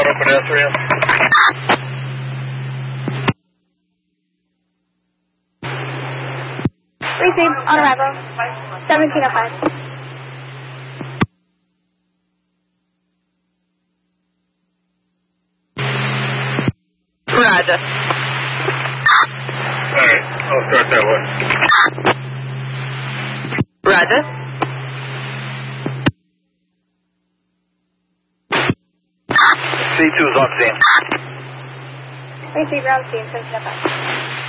pedestrian. Received, on arrival, 1705. Roger. Alright, I'll start that way. Roger. C2 is on scene. Received, ground scene, 1705.